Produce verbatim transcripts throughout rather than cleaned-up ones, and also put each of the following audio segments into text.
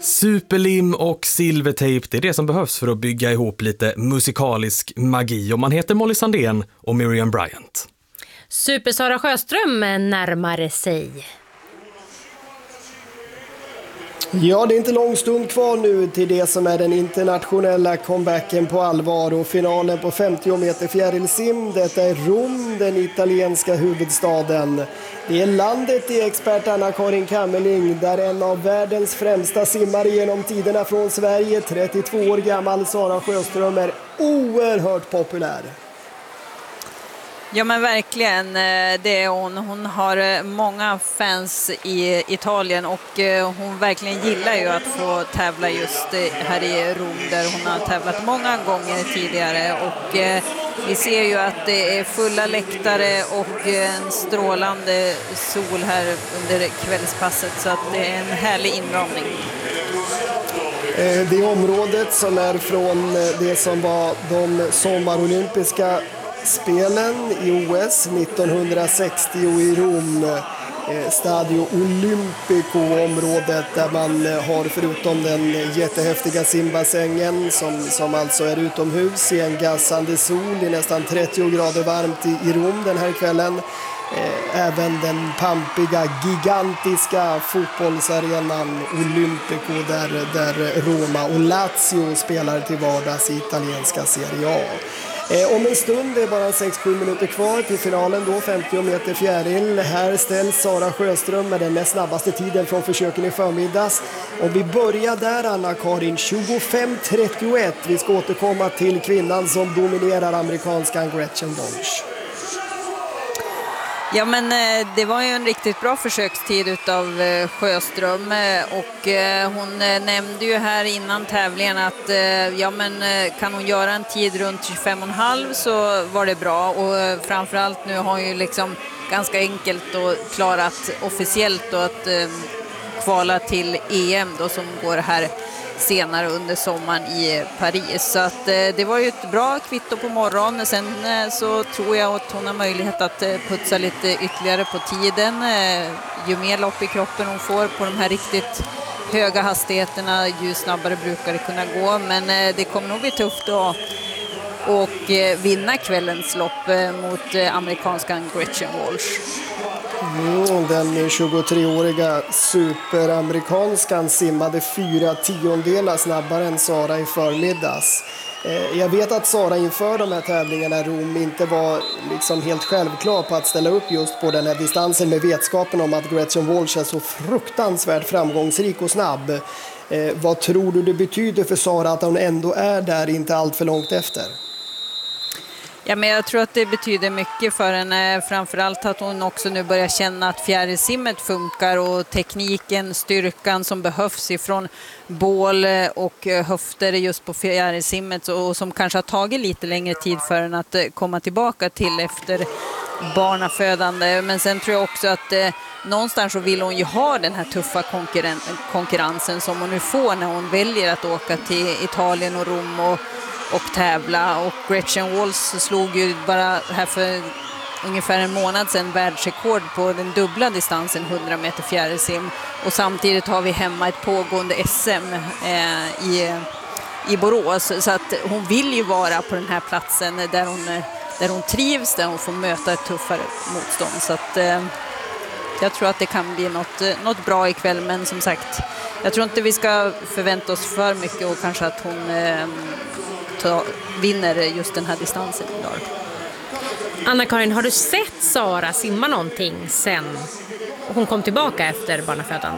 Superlim och silvertejp, det är det som behövs för att bygga ihop lite musikalisk magi. Och man heter Molly Sandén och Miriam Bryant. Super-Sara Sjöström närmare sig. Ja, det är inte lång stund kvar nu till det som är den internationella comebacken på allvar och finalen på femtio meter fjärilsim. Detta är Rom, den italienska huvudstaden. Det är landet i expert Anna-Karin Kammerling, där en av världens främsta simmare genom tiderna från Sverige, trettiotvå år gammal Sara Sjöström, är oerhört populär. Ja, men verkligen, det är hon. Hon har många fans i Italien och hon verkligen gillar ju att få tävla just här i Rom, där hon har tävlat många gånger tidigare. Och vi ser ju att det är fulla läktare och en strålande sol här under kvällspasset, så att det är en härlig inramning. Det området som är från det som var de sommarolympiska spelen i O S nittonhundrasextio i Rom, Stadio Olimpico-området, där man har förutom den jättehäftiga simbassängen som, som alltså är utomhus i en gassande sol i nästan trettio grader varmt i, i Rom den här kvällen. Eh, även den pampiga, gigantiska fotbollsarenan Olimpico där, där Roma och Lazio spelar till vardags i italienska Serie A. Eh, om en stund, det är bara sex sju minuter kvar till finalen då, femtio meter fjäril. Här ställs Sara Sjöström med den näst snabbaste tiden från försöken i förmiddags. Och vi börjar där, Anna-Karin, tjugofem trettioett. Vi ska återkomma till kvinnan som dominerar, amerikanskan Gretchen Walsh. Ja, men det var ju en riktigt bra försökstid utav Sjöström och hon nämnde ju här innan tävlingen att ja, men kan hon göra en tid runt tjugofem komma fem så var det bra, och framförallt nu har hon ju liksom ganska enkelt och klarat officiellt då att kvala till E M då, som går här senare under sommaren i Paris. Så att eh, det var ju ett bra kvitto på morgonen. Sen eh, så tror jag att hon har möjlighet att eh, putsa lite ytterligare på tiden. Eh, ju mer lopp i kroppen hon får på de här riktigt höga hastigheterna, ju snabbare brukar det kunna gå. Men eh, det kommer nog bli tufft då och eh, vinna kvällens lopp eh, mot eh, amerikanskan Gretchen Walsh. Mm, den tjugotreåriga superamerikanskan simmade fyra tiondelar snabbare än Sara i förmiddags. Eh, jag vet att Sara inför de här tävlingarna i Rom inte var liksom helt självklar på att ställa upp just på den här distansen, med vetskapen om att Gretchen Walsh är så fruktansvärt framgångsrik och snabb. Eh, vad tror du det betyder för Sara att hon ändå är där, inte allt för långt efter? Ja, men jag tror att det betyder mycket för henne, framförallt att hon också nu börjar känna att fjärilsimmet funkar och tekniken, styrkan som behövs ifrån bål och höfter just på fjärilsimmet, och som kanske har tagit lite längre tid för henne att komma tillbaka till efter barnafödande. Men sen tror jag också att eh, någonstans så vill hon ju ha den här tuffa konkurren- konkurrensen som hon nu får när hon väljer att åka till Italien och Rom och och tävla. Och Gretchen Walsh slog ju bara här för ungefär en månad sedan världsrekord på den dubbla distansen hundra meter fjärilsim, och samtidigt har vi hemma ett pågående S M eh, i, i Borås, så att hon vill ju vara på den här platsen där hon, där hon trivs, där hon får möta ett tuffare motstånd. Så att eh, jag tror att det kan bli något, något bra ikväll, men som sagt, jag tror inte vi ska förvänta oss för mycket, och kanske att hon eh, ta, vinner just den här distansen idag. Anna-Karin, har du sett Sara simma någonting sen hon kom tillbaka efter barnafödande?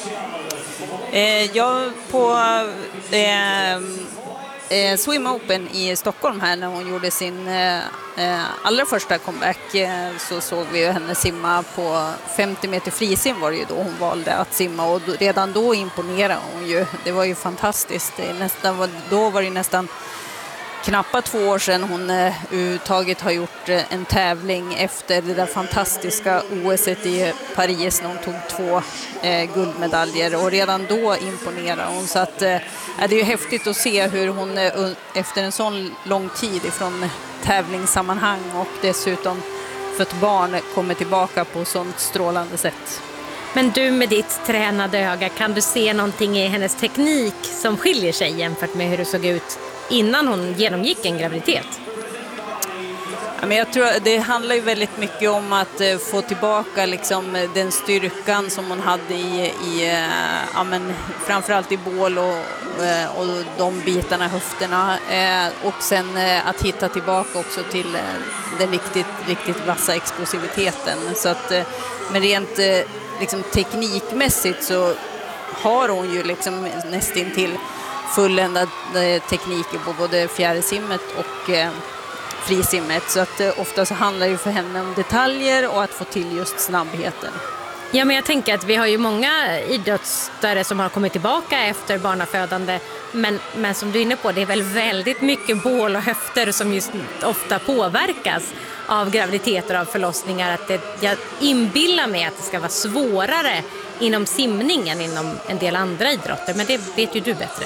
Eh, jag på eh, eh, Swim Open i Stockholm här, när hon gjorde sin eh, allra första comeback, eh, så såg vi ju henne simma på femtio meter frisim, var det ju då hon valde att simma, och då, redan då imponerade hon ju. Det var ju fantastiskt. Det nästan, då var det nästan knappt två år sedan hon eh, uttaget har gjort eh, en tävling efter det där fantastiska O S i Paris, när hon tog två eh, guldmedaljer, och redan då imponerar hon. Så att, eh, det är ju häftigt att se hur hon eh, efter en sån lång tid ifrån tävlingssammanhang och dessutom för ett barn kommer tillbaka på sånt strålande sätt. Men du med ditt tränade öga, kan du se någonting i hennes teknik som skiljer sig jämfört med hur det såg ut innan hon genomgick en graviditet? Ja, men jag tror att det handlar ju väldigt mycket om att eh, få tillbaka liksom, den styrkan som hon hade i, i eh, ja, men, framförallt i bål och, eh, och de bitarna, höfterna. Eh, och sen eh, att hitta tillbaka också till eh, den riktigt, riktigt vassa explosiviteten. Så att, eh, men rent eh, liksom, teknikmässigt så har hon ju liksom, nästintill fulländad eh, tekniker på både fjärilsimmet och eh, frisimmet, så att eh, ofta så handlar det för henne om detaljer och att få till just snabbheten. Ja, men jag tänker att vi har ju många idrottare som har kommit tillbaka efter barnafödande, men, men som du är inne på, det är väl väldigt mycket bål och höfter som just ofta påverkas av graviditeter och av förlossningar. Att det, jag inbillar mig att det ska vara svårare inom simningen inom en del andra idrotter, men det vet ju du bättre.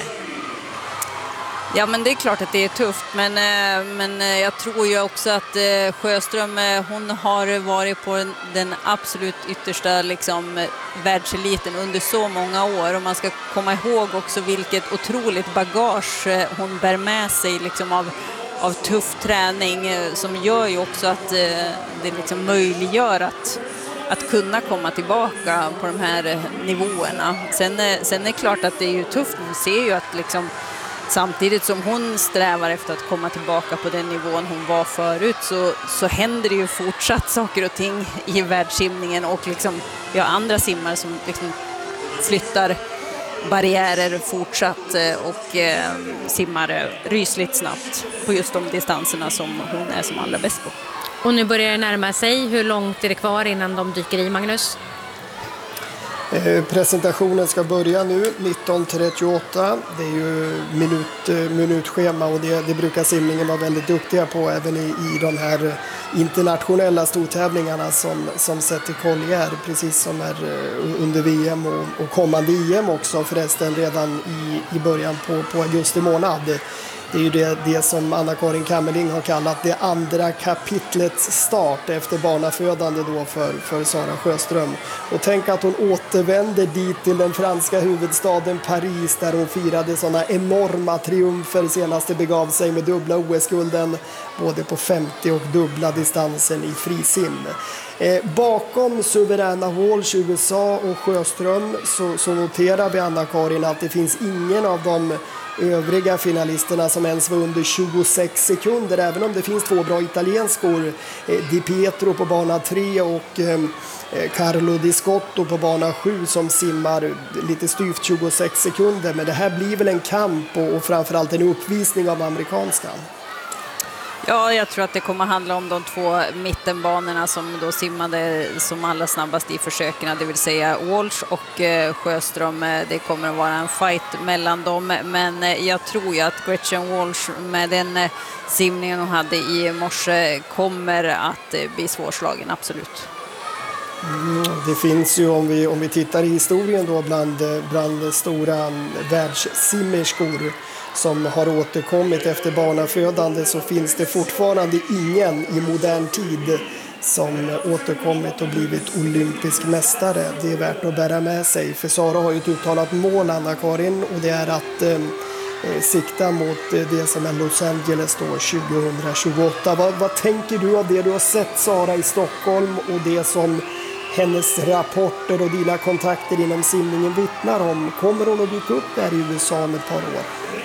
Ja, men det är klart att det är tufft, men, men jag tror ju också att Sjöström, hon har varit på den absolut yttersta liksom, världseliten under så många år, och man ska komma ihåg också vilket otroligt bagage hon bär med sig liksom, av, av tuff träning, som gör ju också att det liksom möjliggör att att kunna komma tillbaka på de här nivåerna. Sen, sen är det klart att det är ju tufft, vi ser ju att liksom samtidigt som hon strävar efter att komma tillbaka på den nivån hon var förut, så, så händer det ju fortsatt saker och ting i världssimningen, och liksom, vi har andra simmare som liksom flyttar barriärer fortsatt och eh, simmar rysligt snabbt på just de distanserna som hon är som allra bäst på. Och nu börjar det närma sig. Hur långt är det kvar innan de dyker i, Magnus? Presentationen ska börja nu nitton trettioåtta. Det är ju minut, minutschema, och det, det brukar simningen vara väldigt duktiga på även i, i de här internationella stortävlingarna som, som sätter kollier, precis som är under V M och, och kommande I M också förresten redan i, i början på, på augusti månad. Det är ju det, det som Anna-Karin Kammerling har kallat det andra kapitlets start efter barnafödande då för, för Sara Sjöström. Och tänk att hon återvänder dit till den franska huvudstaden Paris, där hon firade sådana enorma triumfer senast det begav sig med dubbla O S-gulden både på femtio och dubbla distansen i frisim. Eh, bakom suveräna Walsh, U S A och Sjöström så, så noterar vi, Anna-Karin, att det finns ingen av de övriga finalisterna som ens var under tjugosex sekunder, även om det finns två bra italienskor, eh, Di Pietro på bana tre och eh, Carlo Di Scotto på bana sju, som simmar lite styvt tjugosex sekunder. Men det här blir väl en kamp och, och framförallt en uppvisning av amerikanskan. Ja, jag tror att det kommer handla om de två mittenbanorna som då simmade som allra snabbast i försöken, det vill säga Walsh och eh, Sjöström. Det kommer att vara en fight mellan dem, men eh, jag tror ju att Gretchen Walsh med den eh, simningen hon hade i morse kommer att eh, bli svårslagen, absolut. Mm, det finns ju, om vi, om vi tittar i historien då, bland, bland stora världssimmerskor som har återkommit efter barnafödande, så finns det fortfarande ingen i modern tid som återkommit och blivit olympisk mästare. Det är värt att bära med sig, för Sara har ju ett uttalat mål, Anna-Karin, och det är att eh, sikta mot det som är Los Angeles då tjugohundratjugoåtta. Vad, vad tänker du av det du har sett Sara i Stockholm och det som hennes rapporter och dina kontakter inom simningen vittnar om? Kommer hon att dyka upp där i U S A om ett par år?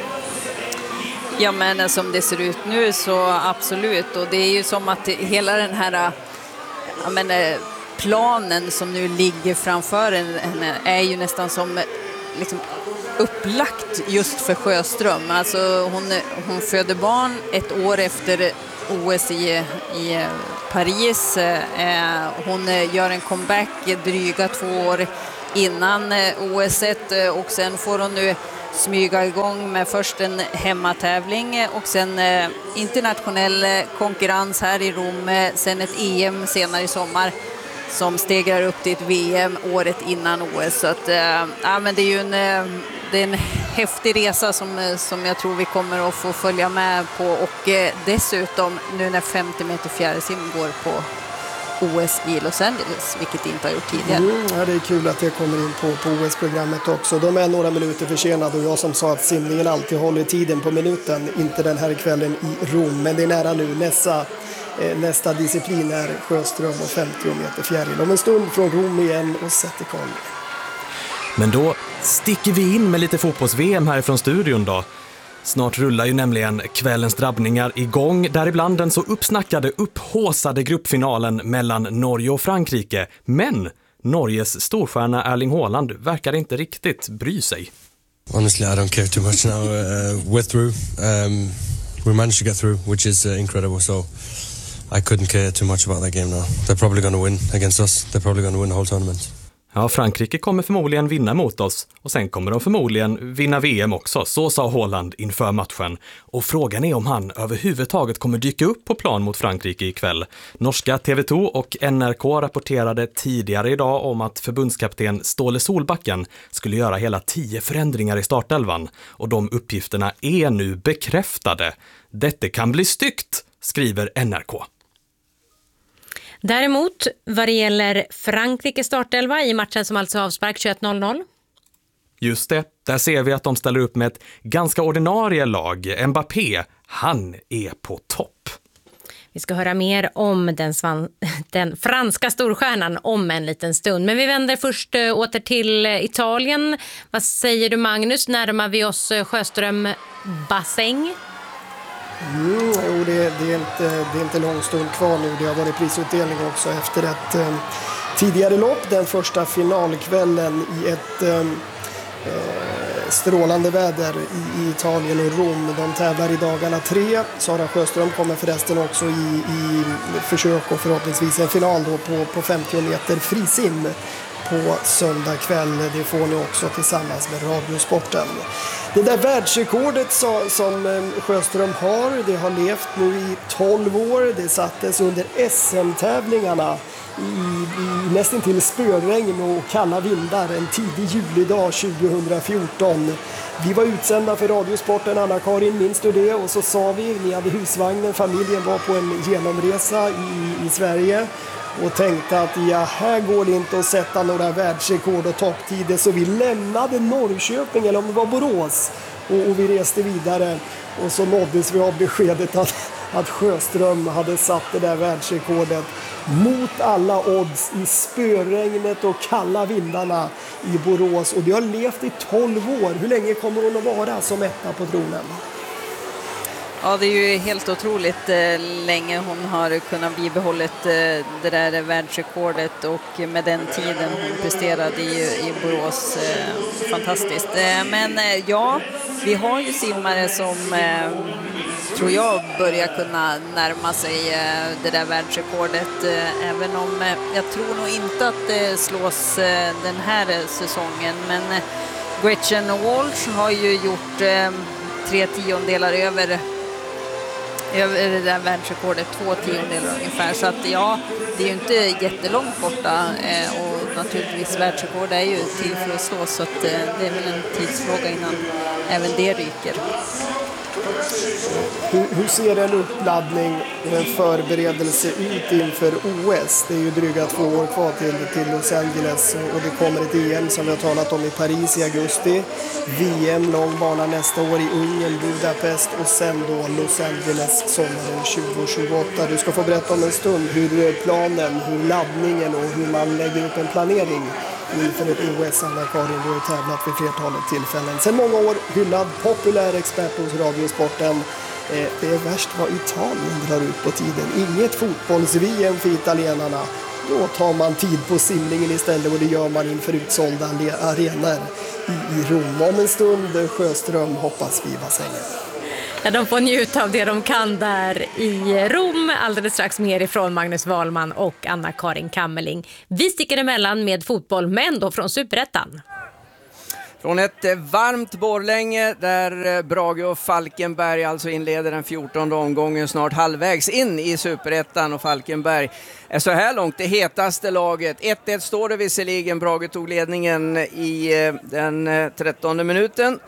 Ja, men som det ser ut nu så absolut, och det är ju som att hela den här ja, men, planen som nu ligger framför henne är ju nästan som liksom upplagt just för Sjöström. Alltså hon, hon föder barn ett år efter O S i, i Paris. Eh, hon gör en comeback dryga två år innan O S och sen får hon nu smyga igång med först en hemmatävling och sen eh, internationell konkurrens här i Rom, eh, sen ett E M senare i sommar som stegrar upp till ett V M året innan O S. Så att, eh, ja, men det är ju en, eh, det är en häftig resa som, som jag tror vi kommer att få följa med på, och eh, dessutom nu när femtio meter fjärilsim går på, O S i Los Angeles, vilket inte har gjort tidigare. Mm, ja, det är kul att det kommer in på, på O S-programmet också. De är några minuter försenade och jag som sa att simningen alltid håller tiden på minuten, inte den här kvällen i Rom, men det är nära nu. Nästa, eh, nästa disciplin är sjöström och femtio meter fjäril. Om en stund från Rom igen och sätter koll. Men då sticker vi in med lite fotbolls-V M härifrån studion då. Snart rullar ju nämligen kvällens drabbningar igång, däribland den så uppsnackade, upphåsade gruppfinalen mellan Norge och Frankrike. Men Norges storstjärna Erling Haaland verkar inte riktigt bry sig. Honestly, I don't care too much now. Uh, we're through. Um, we managed to get through, which is uh, incredible. So I couldn't care too much about that game now. They're probably going to win against us. They're probably going to win the whole tournament. Ja, Frankrike kommer förmodligen vinna mot oss och sen kommer de förmodligen vinna V M också, så sa Haaland inför matchen. Och frågan är om han överhuvudtaget kommer dyka upp på plan mot Frankrike ikväll. Norska T V två och N R K rapporterade tidigare idag om att förbundskapten Ståle Solbacken skulle göra hela tio förändringar i startelvan. Och de uppgifterna är nu bekräftade. Detta kan bli styggt, skriver N R K. Däremot, vad det gäller Frankrike startelva i matchen som alltså avspark tjugoett noll noll. Just det, där ser vi att de ställer upp med ett ganska ordinarie lag. Mbappé, han är på topp. Vi ska höra mer om den, svan- den franska storstjärnan om en liten stund. Men vi vänder först åter till Italien. Vad säger du, Magnus? Närmar vi oss Sjöström bassäng? Mm, jo, det, det, är inte, det är inte lång stund kvar nu. Det har varit prisutdelning också efter ett eh, tidigare lopp. Den första finalkvällen i ett eh, strålande väder i, i Italien och Rom. De tävlar i dagarna tre. Sara Sjöström kommer förresten också i, i försök och förhoppningsvis en final då på, på femtio meter frisim på söndag kväll. Det får ni också tillsammans med Radiosporten. Det där världsrekordet som Sjöström har, det har levt nu i tolv år. Det sattes under S M-tävlingarna i, i nästan till spöregn och kalla vindar en tidig julidag tjugohundrafjorton. Vi var utsända för Radiosporten, Anna-Karin, minns du det? Och så sa vi, ni hade husvagnen, familjen var på en genomresa i, i Sverige. Och tänkte att ja, här går det inte att sätta några världsrekord och topptider. Så vi lämnade Norrköping, eller om det var Borås. Och, och vi reste vidare. Och så nåddes vi av beskedet att, att Sjöström hade satt det där världsrekordet. Mot alla odds i spöregnet och kalla vindarna i Borås. Och det har levt i tolv år. Hur länge kommer hon att vara som etta på tronen? Ja, det är ju helt otroligt eh, länge hon har kunnat bibehållit eh, det där världsrekordet och med den tiden hon presterade i, i Borås. Eh, fantastiskt. Eh, men eh, ja, vi har ju simmare som eh, tror jag börjar kunna närma sig eh, det där världsrekordet. Eh, även om eh, jag tror nog inte att det slås eh, den här säsongen. Men eh, Gretchen Walsh har ju gjort eh, tre tiondelar över över det där världsrekordet, två tiondelar ungefär. Så att ja, det är ju inte jättelångt borta eh, och naturligtvis världsrekord är ju till för att slå, så att eh, det är väl en tidsfråga innan även det ryker. Hur, hur ser en uppladdning och en förberedelse ut inför O S? Det är ju dryga två år kvar till, till Los Angeles och det kommer ett E M som vi har talat om i Paris i augusti. V M, lång bana nästa år i Ungern, Budapest och sen då Los Angeles sommaren tjugo tjugoåtta. Du ska få berätta om en stund hur planen, hur laddningen och hur man lägger upp en planering inför ett O S. Anna-Karin, du har tävlat vid flertalet tillfällen. Sen många år hyllad, populär expert hos Radiosporten. Eh, det är värst vad Italien drar ut på tiden. Inget fotbolls-V M för italienarna. Då tar man tid på simningen istället och det gör man inför utsålda arenor i, i Rom. Om en stund Sjöström hoppas vi bassängen. Ja, de får njuta av det de kan där i Rom. Alldeles strax mer ifrån Magnus Wahlman och Anna-Karin Kammerling. Vi sticker emellan med fotboll, men då från Superettan. Från ett varmt Borlänge där Brage och Falkenberg alltså inleder den fjortonde omgången, snart halvvägs in i Superettan, och Falkenberg är så här långt det hetaste laget. ett ett står det visserligen, Brage tog ledningen i den trettonde minuten.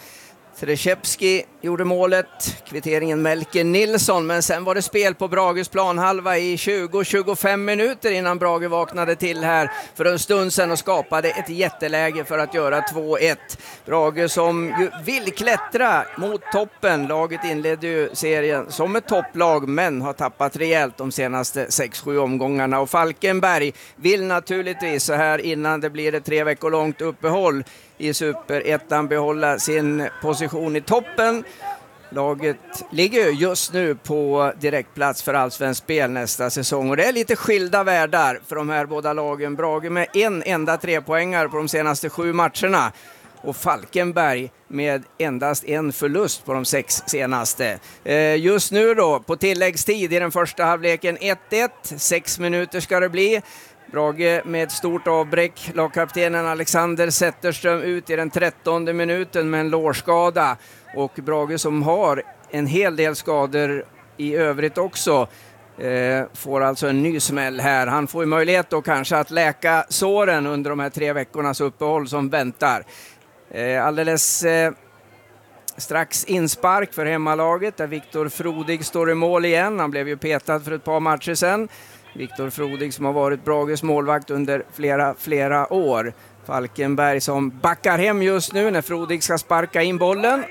Treshevski gjorde målet, kvitteringen Melker Nilsson, men sen var det spel på Brages planhalva i tjugo till tjugofem minuter innan Brage vaknade till här för en stund sedan och skapade ett jätteläge för att göra två ett. Brage som ju vill klättra mot toppen. Laget inledde ju serien som ett topplag men har tappat rejält de senaste sex sju omgångarna, och Falkenberg vill naturligtvis så här innan det blir ett tre veckor långt uppehåll i Superettan behålla sin position i toppen. Laget ligger just nu på direktplats för allsvensk spel nästa säsong, och det är lite skilda världar för de här båda lagen. Brage med en enda trepoängare på de senaste sju matcherna och Falkenberg med endast en förlust på de sex senaste. Eh, just nu då på tilläggstid i den första halvleken ett ett, sex minuter ska det bli. Brage med stort avbräck, lagkaptenen Alexander Zetterström ut i den trettonde minuten med en lårskada, och Brage som har en hel del skador i övrigt också eh, får alltså en ny smäll här. Han får ju möjlighet då kanske att läka såren under de här tre veckornas uppehåll som väntar. Eh, alldeles eh, strax inspark för hemmalaget där Viktor Frodig står i mål igen. Han blev ju petad för ett par matcher sedan. Viktor Frodig som har varit Brages målvakt under flera, flera år. Falkenberg som backar hem just nu när Frodig ska sparka in bollen.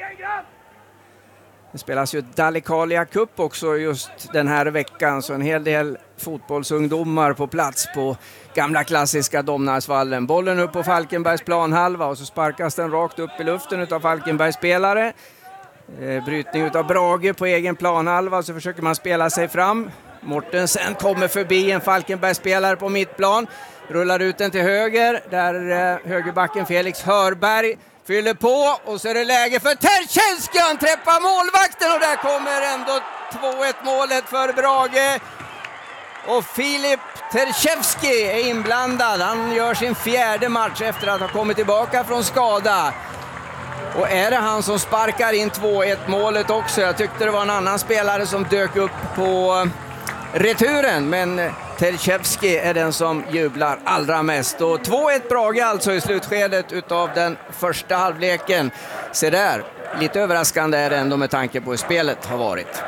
Det spelas ju Dalecarlia Cup också just den här veckan, så en hel del fotbollsungdomar på plats på gamla klassiska Domnarsvallen. Bollen upp på Falkenbergs planhalva och så sparkas den rakt upp i luften utav Falkenbergs spelare. Eh, brytning utav Brage på egen planhalva, så försöker man spela sig fram. Mortensen kommer förbi en Falkenbergsspelare på mittplan, rullar ut den till höger där eh, högerbacken Felix Hörberg fyller på, och så är det läge för Terchenski, han träffar målvakten och där kommer ändå två ett målet för Brage. Och Filip Terchenski är inblandad, han gör sin fjärde match efter att ha kommit tillbaka från skada. Och är det han som sparkar in två ett målet också? Jag tyckte det var en annan spelare som dök upp på returen, men Terchenski är den som jublar allra mest. Och två ett Brage alltså i slutskedet utav den första halvleken. Se där, lite överraskande är det ändå med tanke på hur spelet har varit.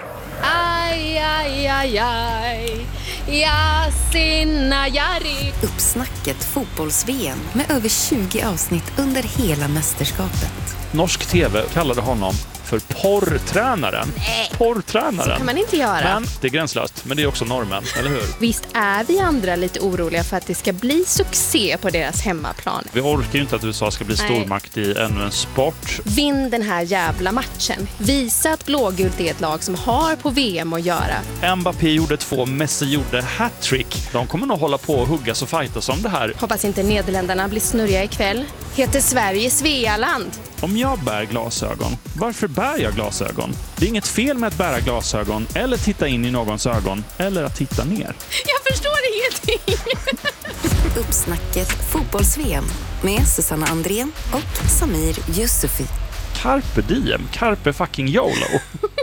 Aj, aj, aj, aj. Ja, sinna, jari. Uppsnacket fotbolls-V M med över tjugo avsnitt under hela mästerskapet. Norsk tv kallade honom för porrtränaren. Nej, porrtränaren. så kan man inte göra. Men det är gränslöst, men det är också normen, eller hur? Visst är vi andra lite oroliga för att det ska bli succé på deras hemmaplan. Vi orkar ju inte att U S A ska bli Nej. stormakt i ännu en sport. Vinn den här jävla matchen. Visa att blågult är ett lag som har på V M att göra. Mbappé gjorde två, Messi gjorde hattrick. De kommer nog hålla på och huggas och fightas om det här. Hoppas inte Nederländerna blir snurriga ikväll. Heter Sverige Svealand? Om jag bär glasögon, varför bär jag glasögon? Det är inget fel med att bära glasögon eller titta in i någons ögon eller att titta ner. Jag förstår ingenting. Uppsnacket fotbolls-V M med Susanna Andrén och Samir Yusufi. Carpe diem, carpe fucking YOLO.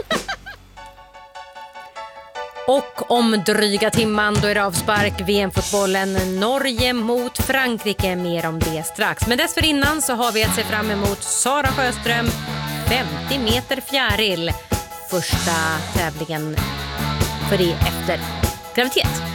Och om dryga timman då är det avspark V M-fotbollen Norge mot Frankrike. Mer om det strax. Men dessförinnan så har vi att se fram emot Sara Sjöström, femtio meter fjäril. Första tävlingen för det efter graviditet.